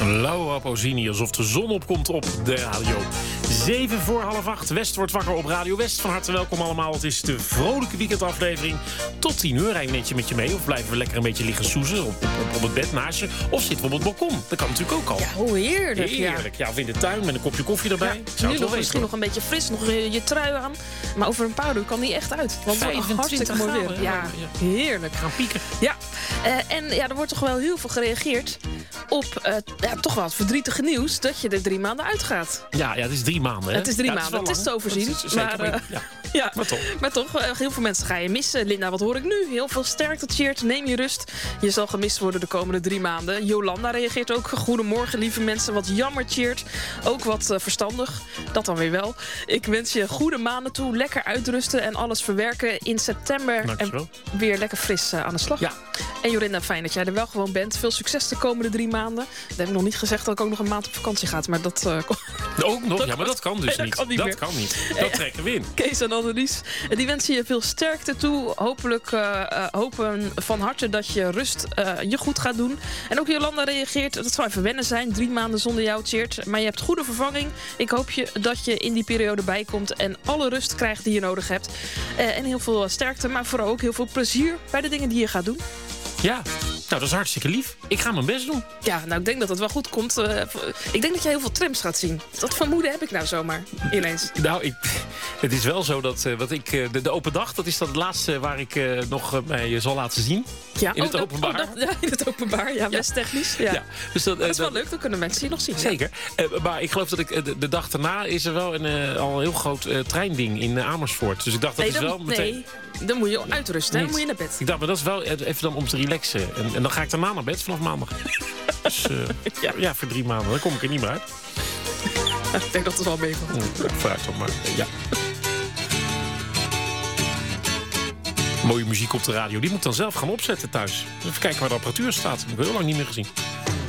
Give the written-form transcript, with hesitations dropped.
Laura Pausini, alsof de zon opkomt op de radio. 7:07, West wordt wakker op Radio West. Van harte welkom allemaal. Het is de vrolijke weekendaflevering. Tot 10 uur rijden we netje met je mee. Of blijven we lekker een beetje liggen soezen op het bed naast je. Of zitten we op het balkon. Dat kan natuurlijk ook al. Ja, hoe heerlijk. Heerlijk. Ja, of in de tuin met een kopje koffie erbij. Ja, Zou het wel misschien nog een beetje fris, nog je trui aan. Maar over een paar uur kan die echt uit. Want 25 mooi weer. graden. Ja, heerlijk. Gaan pieken. Ja, en er wordt toch wel heel veel gereageerd op toch wel het verdrietige nieuws dat je er 3 maanden uitgaat. Ja, het is 3 maanden. Hè? Het is 3 maanden. Het is te overzien. Maar toch, heel veel mensen ga je missen. Linda, wat hoor ik nu? Heel veel sterkte, Tjeerd. Neem je rust. Je zal gemist worden de komende 3 maanden. Jolanda reageert ook. Goedemorgen, lieve mensen. Wat jammer, Tjeerd. Ook wat verstandig. Dat dan weer wel. Ik wens je goede maanden toe. Lekker uitrusten en alles verwerken in september. Dankjewel. En weer lekker fris aan de slag. Ja. En Jorinda, fijn dat jij er wel gewoon bent. Veel succes de komende 3 maanden. Dat heb ik nog niet gezegd dat ik ook nog een maand op vakantie ga. Maar dat... ook nog? Ja, maar dat kan dus niet. Dat kan niet. Dat trekken we in. Kees en Annelies, die wensen je veel sterkte toe. Hopelijk hopen van harte dat je rust je goed gaat doen. En ook Jolanda reageert, dat zou even wennen zijn. 3 maanden zonder jou, Tjeerd. Maar je hebt goede vervanging. Ik hoop dat je in die periode bijkomt en alle rust krijgt die je nodig hebt. En heel veel sterkte, maar vooral ook heel veel plezier bij de dingen die je gaat doen. Ja, nou dat is hartstikke lief. Ik ga mijn best doen. Ja, nou ik denk dat het wel goed komt. Ik denk dat je heel veel trams gaat zien. Dat vermoeden heb ik nou zomaar ineens. Nou, het is wel zo dat de open dag, dat is dat het laatste waar ik nog mij zal laten zien. Ja, in het openbaar. In het openbaar, ja, best technisch. Ja. Dus dat is wel leuk, dan kunnen mensen je nog zien. Zeker. Maar ik geloof dat de dag daarna is er wel al een heel groot treinding in Amersfoort. Dus ik dacht, dat is wel meteen... Nee, dan moet je uitrusten, dan moet je naar bed. Ik dacht, maar dat is wel even dan om te relaxen. En dan ga ik daarna naar bed vanaf maandag. Dus voor 3 maanden. Dan kom ik er niet meer uit. Ik denk dat het wel meevalt. Vooruit toch maar. Ja. Mooie muziek op de radio. Die moet ik dan zelf gaan opzetten thuis. Even kijken waar de apparatuur staat. Dat heb ik heel lang niet meer gezien.